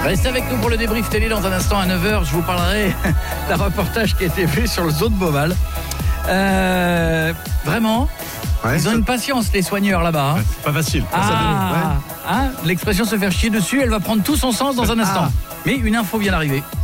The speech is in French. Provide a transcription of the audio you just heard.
Restez avec nous pour le débrief télé dans un instant à 9h. Je vous parlerai d'un reportage qui a été fait sur le zoo de Beauval. Vraiment, ils ont une patience, les soigneurs là-bas. Ouais, c'est pas facile. L'expression se faire chier dessus, elle va prendre tout son sens dans un instant. Mais une info vient d'arriver.